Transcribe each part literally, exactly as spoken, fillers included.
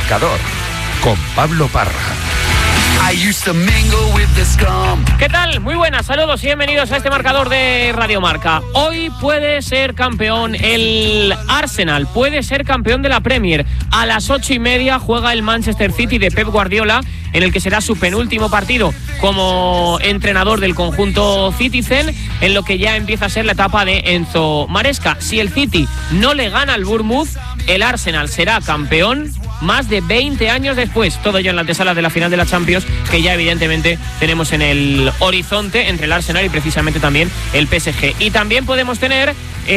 Marcador, con Pablo Parra. ¿Qué tal? Muy buenas, saludos y bienvenidos a este marcador de Radio Marca. Hoy puede ser campeón el Arsenal, puede ser campeón de la Premier. A las ocho y media juega el Manchester City de Pep Guardiola, en el que será su penúltimo partido como entrenador del conjunto Citizen, en lo que ya empieza a ser la etapa de Enzo Maresca. Si el City no le gana al Bournemouth, el Arsenal será campeón más de veinte años después. Todo ello en la antesala de la final de la Champions, que ya evidentemente tenemos en el horizonte entre el Arsenal y precisamente también el P S G. Y también podemos tener,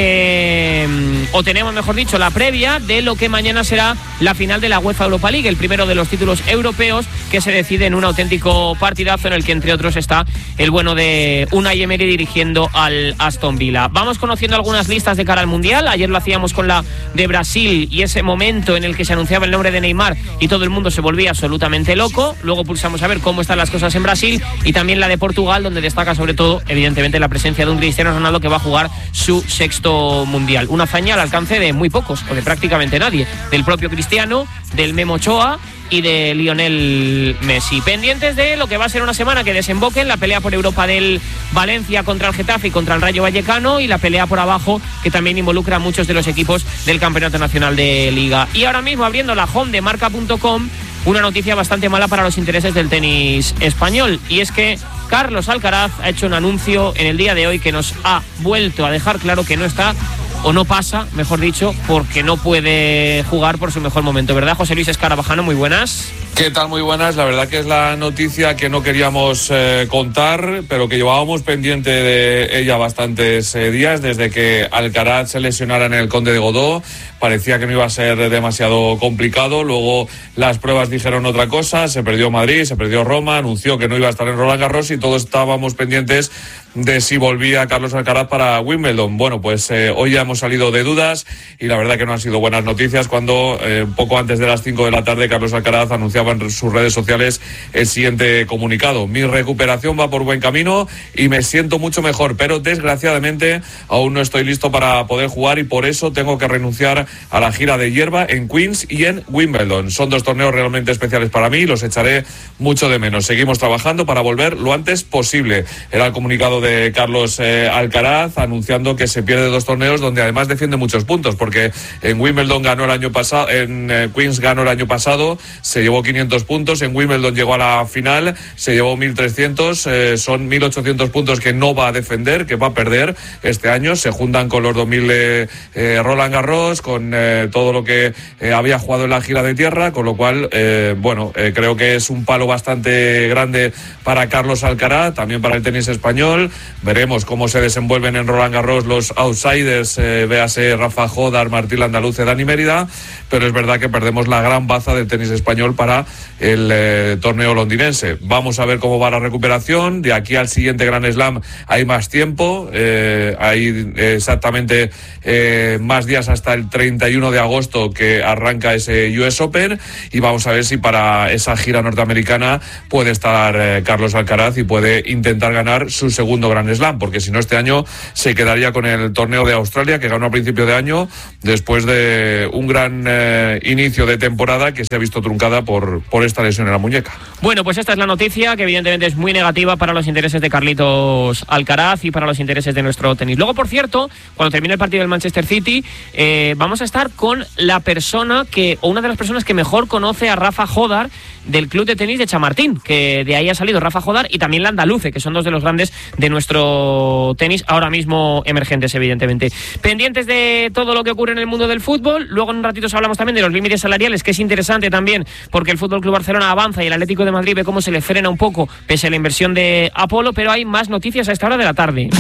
eh, o tenemos mejor dicho, la previa de lo que mañana será la final de la UEFA Europa League, el primero de los títulos europeos, que se decide en un auténtico partidazo en el que entre otros está el bueno de Unai Emery dirigiendo al Aston Villa. Vamos conociendo algunas listas de cara al Mundial. Ayer lo hacíamos con la de Brasil y ese momento en el que se anunciaba el nombre de Neymar y todo el mundo se volvía absolutamente loco. Luego pulsamos a ver cómo están las cosas en Brasil, y también la de Portugal, donde destaca sobre todo evidentemente la presencia de un Cristiano Ronaldo que va a jugar su sexto Mundial. Una hazaña al alcance de muy pocos, o de prácticamente nadie, del propio Cristiano, del Memo Ochoa y de Lionel Messi. Pendientes de lo que va a ser una semana que desemboque en la pelea por Europa del Valencia contra el Getafe y contra el Rayo Vallecano, y la pelea por abajo que también involucra a muchos de los equipos del Campeonato Nacional de Liga. Y ahora mismo, abriendo la home de marca punto com, una noticia bastante mala para los intereses del tenis español, y es que Carlos Alcaraz ha hecho un anuncio en el día de hoy que nos ha vuelto a dejar claro que no está, o no pasa, mejor dicho, porque no puede jugar por su mejor momento, ¿verdad, José Luis Escarabajano? Muy buenas. ¿Qué tal? Muy buenas. La verdad que es la noticia que no queríamos eh, contar, pero que llevábamos pendiente de ella bastantes eh, días, desde que Alcaraz se lesionara en el Conde de Godó. Parecía que no iba a ser demasiado complicado. Luego las pruebas dijeron otra cosa. Se perdió Madrid, se perdió Roma, anunció que no iba a estar en Roland Garros, y todos estábamos pendientes de si volvía Carlos Alcaraz para Wimbledon. Bueno, pues eh, hoy ya hemos salido de dudas, y la verdad que no han sido buenas noticias cuando eh, poco antes de las cinco de la tarde Carlos Alcaraz anunciaba en sus redes sociales el siguiente comunicado: mi recuperación va por buen camino y me siento mucho mejor, pero desgraciadamente aún no estoy listo para poder jugar, y por eso tengo que renunciar a la gira de hierba en Queens y en Wimbledon. Son dos torneos realmente especiales para mí, los echaré mucho de menos. Seguimos trabajando para volver lo antes posible. Era el comunicado de Carlos eh, Alcaraz, anunciando que se pierde dos torneos donde además defiende muchos puntos, porque en Wimbledon ganó el año pasado, en eh, Queens ganó el año pasado, se llevó quinientos puntos, en Wimbledon llegó a la final, se llevó mil trescientos, eh, son mil ochocientos puntos que no va a defender, que va a perder este año. Se juntan con los dos mil eh, eh, Roland Garros, con eh, todo lo que eh, había jugado en la gira de tierra, con lo cual, eh, bueno, eh, creo que es un palo bastante grande para Carlos Alcaraz, también para el tenis español. Veremos cómo se desenvuelven en Roland Garros los outsiders, eh, véase Rafa Jodar, Martín Landaluce, Dani Mérida, pero es verdad que perdemos la gran baza del tenis español para el eh, torneo londinense. Vamos a ver cómo va la recuperación. De aquí al siguiente Grand Slam hay más tiempo, eh, hay exactamente eh, más días hasta el treinta y uno de agosto, que arranca ese U S Open, y vamos a ver si para esa gira norteamericana puede estar eh, Carlos Alcaraz y puede intentar ganar su segundo Grand Slam, porque si no este año se quedaría con el torneo de Australia, que ganó a principio de año después de un gran eh, inicio de temporada que se ha visto truncada por, por esta lesión en la muñeca. Bueno, pues esta es la noticia, que evidentemente es muy negativa para los intereses de Carlitos Alcaraz y para los intereses de nuestro tenis. Luego, por cierto, cuando termine el partido del Manchester City, eh, vamos a estar con la persona que, o una de las personas que mejor conoce a Rafa Jodar, del club de tenis de Chamartín, que de ahí ha salido Rafa Jodar, y también Landaluce, que son dos de los grandes de nuestro tenis, ahora mismo emergentes, evidentemente. Pendientes de todo lo que ocurre en el mundo del fútbol. Luego en un ratito hablamos también de los límites salariales, que es interesante también, porque el Fútbol Club Barcelona avanza y el Atlético de Madrid ve cómo se le frena un poco pese a la inversión de Apolo, pero hay más noticias a esta hora de la tarde.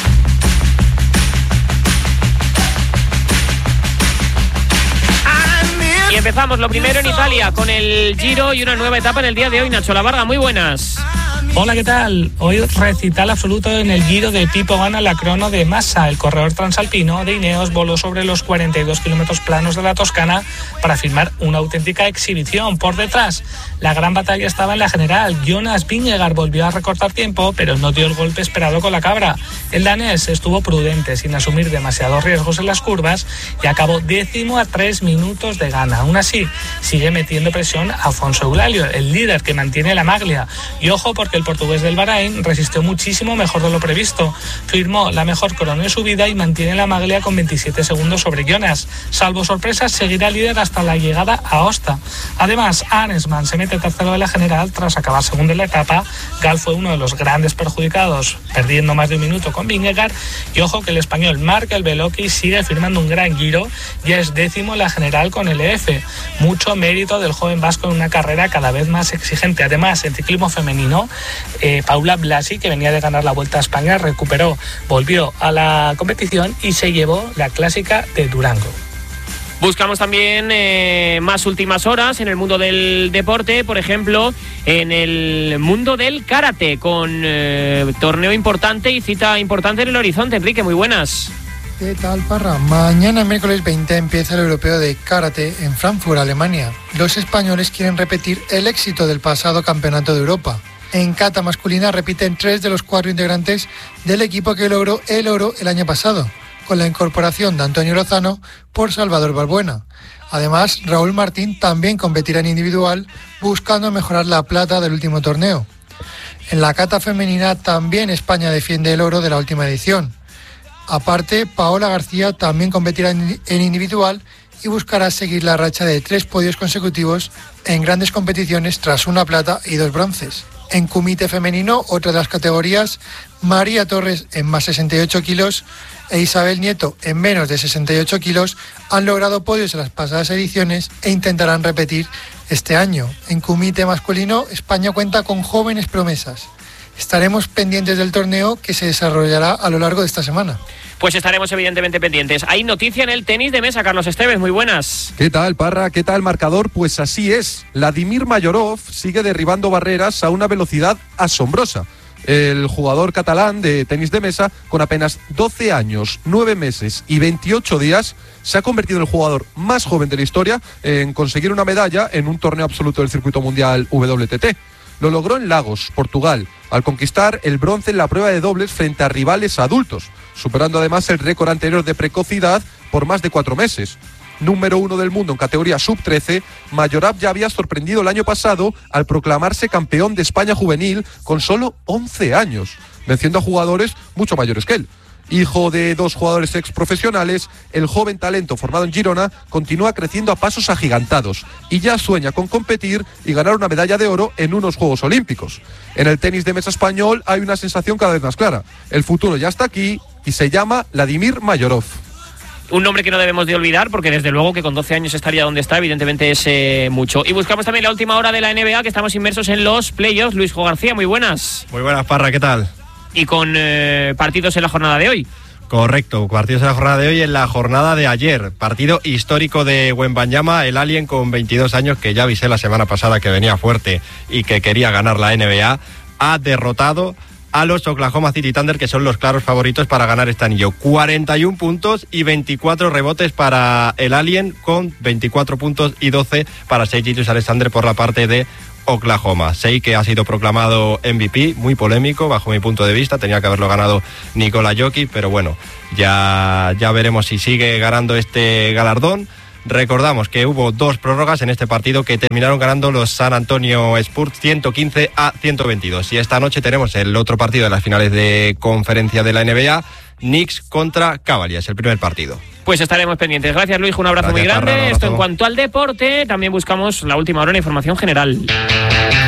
Y empezamos lo primero en Italia con el Giro y una nueva etapa en el día de hoy. Nacho Lavarga, muy buenas. Hola, ¿qué tal? Hoy recital absoluto en el Giro de Pipo gana la crono de Massa. El corredor transalpino de Ineos voló sobre los cuarenta y dos kilómetros planos de la Toscana para firmar una auténtica exhibición. Por detrás, la gran batalla estaba en la general. Jonas Vingegaard volvió a recortar tiempo, pero no dio el golpe esperado con la cabra. El danés estuvo prudente, sin asumir demasiados riesgos en las curvas, y acabó décimo a tres minutos de gana. Aún así, sigue metiendo presión Alfonso Eulalio, el líder que mantiene la maglia. Y ojo, porque el portugués del Bahrein resistió muchísimo mejor de lo previsto. Firmó la mejor crono de su vida y mantiene la maglia con veintisiete segundos sobre Jonas. Salvo sorpresas, seguirá líder hasta la llegada a Aosta. Además, Arensman se mete tercero de la general tras acabar segundo en la etapa. Gal fue uno de los grandes perjudicados, perdiendo más de un minuto con Vingegaard. Y ojo que el español Marc El Beloki sigue firmando un gran Giro, ya es décimo en la general con el E F. Mucho mérito del joven vasco en una carrera cada vez más exigente. Además, en ciclismo femenino, Eh, Paula Blasi, que venía de ganar la Vuelta a España, recuperó, volvió a la competición y se llevó la clásica de Durango. Buscamos también eh, más últimas horas en el mundo del deporte, por ejemplo, en el mundo del karate, con eh, torneo importante y cita importante en el horizonte. Enrique, muy buenas. ¿Qué tal, Parra? Mañana, miércoles veinte, empieza el europeo de karate en Frankfurt, Alemania. Los españoles quieren repetir el éxito del pasado campeonato de Europa. En kata masculina repiten tres de los cuatro integrantes del equipo que logró el oro el año pasado, con la incorporación de Antonio Lozano por Salvador Balbuena. Además, Raúl Martín también competirá en individual, buscando mejorar la plata del último torneo. En la kata femenina también España defiende el oro de la última edición. Aparte, Paola García también competirá en individual y buscará seguir la racha de tres podios consecutivos en grandes competiciones tras una plata y dos bronces. En kumite femenino, otra de las categorías, María Torres en más sesenta y ocho kilos e Isabel Nieto en menos de sesenta y ocho kilos han logrado podios en las pasadas ediciones e intentarán repetir este año. En kumite masculino, España cuenta con jóvenes promesas. Estaremos pendientes del torneo que se desarrollará a lo largo de esta semana. Pues estaremos evidentemente pendientes. Hay noticia en el tenis de mesa, Carlos Esteves, muy buenas. ¿Qué tal, Parra? ¿Qué tal, marcador? Pues así es. Vladimir Mayorov sigue derribando barreras a una velocidad asombrosa. El jugador catalán de tenis de mesa, con apenas doce años, nueve meses y veintiocho días, se ha convertido en el jugador más joven de la historia en conseguir una medalla en un torneo absoluto del circuito mundial W T T. Lo logró en Lagos, Portugal, al conquistar el bronce en la prueba de dobles frente a rivales adultos, superando además el récord anterior de precocidad por más de cuatro meses. Número uno del mundo en categoría sub trece, Mayorov ya había sorprendido el año pasado al proclamarse campeón de España juvenil con solo once años, venciendo a jugadores mucho mayores que él. Hijo de dos jugadores exprofesionales, el joven talento formado en Girona continúa creciendo a pasos agigantados y ya sueña con competir y ganar una medalla de oro en unos Juegos Olímpicos. En el tenis de mesa español hay una sensación cada vez más clara. El futuro ya está aquí y se llama Vladimir Mayorov. Un nombre que no debemos de olvidar, porque desde luego que con doce años estaría donde está, evidentemente es eh, mucho. Y buscamos también la última hora de la N B A, que estamos inmersos en los playoffs. Luis Jo García, muy buenas. Muy buenas, Parra, ¿qué tal? Y con eh, partidos en la jornada de hoy. Correcto, partidos en la jornada de hoy, en la jornada de ayer. Partido histórico de Wembanyama, el alien con veintidós años, que ya avisé la semana pasada que venía fuerte y que quería ganar la N B A, ha derrotado a los Oklahoma City Thunder, que son los claros favoritos para ganar este anillo. cuarenta y un puntos y veinticuatro rebotes para el alien, con veinticuatro puntos y doce para Shai Gilgeous-Alexander por la parte de Oklahoma. Shai, que ha sido proclamado M V P, muy polémico bajo mi punto de vista, tenía que haberlo ganado Nikola Jokic, pero bueno, ya, ya veremos si sigue ganando este galardón. Recordamos que hubo dos prórrogas en este partido que terminaron ganando los San Antonio Spurs ciento quince a ciento veintidós. Y esta noche tenemos el otro partido de las finales de conferencia de la N B A, Knicks contra Cavaliers, el primer partido. Pues estaremos pendientes. Gracias, Luis, un abrazo Gracias, muy grande. Parra, un abrazo. Esto en cuanto al deporte, también buscamos la última hora en información general.